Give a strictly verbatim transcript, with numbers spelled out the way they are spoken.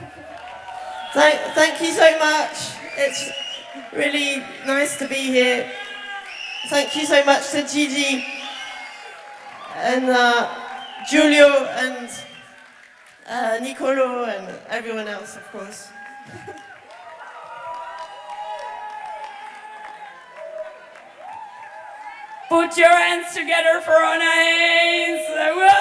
Thank, thank you so much. It's really nice to be here. Thank you so much to Gigi and uh, Giulio and uh, Nicolo and everyone else, of course. Put your hands together for Anaïs!